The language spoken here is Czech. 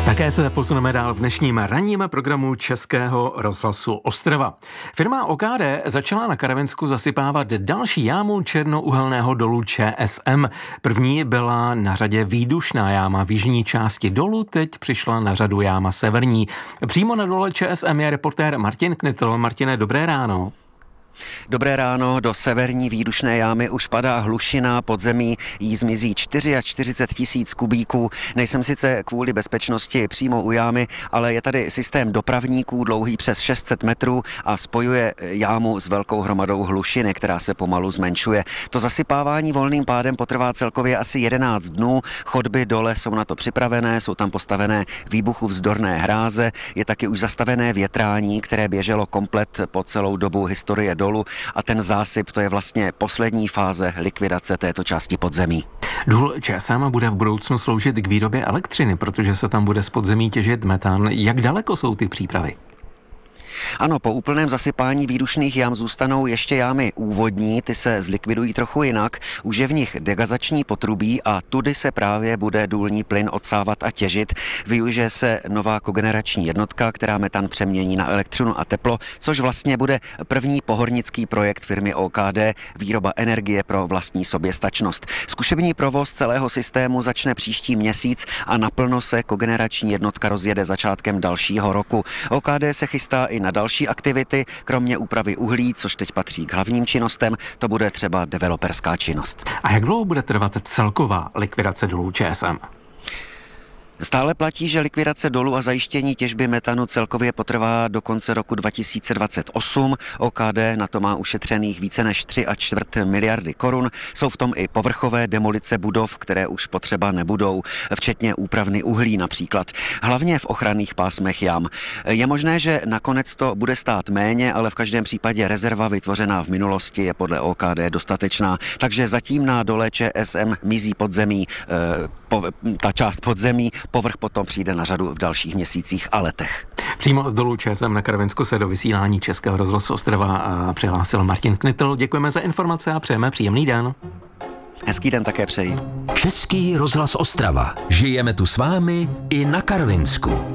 Také se posuneme dál v dnešním ranním programu Českého rozhlasu Ostrava. Firma OKD začala na Karvinsku zasypávat další jámu černouhelného dolu ČSM. První byla na řadě výdušná jáma v jižní části dolu, teď přišla na řadu jáma severní. Přímo na dole ČSM je reportér Martin Knitl. Martine, dobré ráno. Dobré ráno, do severní výdušné jámy už padá hlušina, podzemí jí zmizí 44 000 kubíků. Nejsem sice kvůli bezpečnosti přímo u jámy, ale je tady systém dopravníků dlouhý přes 600 metrů a spojuje jámu s velkou hromadou hlušiny, která se pomalu zmenšuje. To zasypávání volným pádem potrvá celkově asi 11 dnů. Chodby dole jsou na to připravené, jsou tam postavené výbuchovzdorné hráze, je taky už zastavené větrání, které běželo komplet po celou dobu historie dolu, a ten zásyp, to je vlastně poslední fáze likvidace této části podzemí. Důl ČSM bude v budoucnu sloužit k výrobě elektřiny, protože se tam bude z podzemí těžit metan. Jak daleko jsou ty přípravy? Ano, po úplném zasypání výdušných jam zůstanou ještě jámy úvodní, ty se zlikvidují trochu jinak, už je v nich degazační potrubí a tudy se právě bude důlní plyn odsávat a těžit. Využije se nová kogenerační jednotka, která metan přemění na elektřinu a teplo, což vlastně bude první pohornický projekt firmy OKD, výroba energie pro vlastní soběstačnost. Zkušební provoz celého systému začne příští měsíc a naplno se kogenerační jednotka rozjede začátkem dalšího roku. OKD se chystá i na další aktivity, kromě úpravy uhlí, což teď patří k hlavním činnostem, to bude třeba developerská činnost. A jak dlouho bude trvat celková likvidace dolů ČSM? Stále platí, že likvidace dolu a zajištění těžby metanu celkově potrvá do konce roku 2028. OKD na to má ušetřených více než 3,25 miliardy korun. Jsou v tom i povrchové demolice budov, které už potřeba nebudou, včetně úpravny uhlí například. Hlavně v ochranných pásmech jam. Je možné, že nakonec to bude stát méně, ale v každém případě rezerva vytvořená v minulosti je podle OKD dostatečná. Takže zatím na dole ČSM mizí podzemí, ta část podzemí, povrch potom přijde na řadu v dalších měsících a letech. Přímo z dolu ČSM na Karvinsku se do vysílání Českého rozhlasu Ostrava přihlásil Martin Knitl. Děkujeme za informace a přejeme příjemný den. Hezký den také přeji. Český rozhlas Ostrava. Žijeme tu s vámi i na Karvinsku.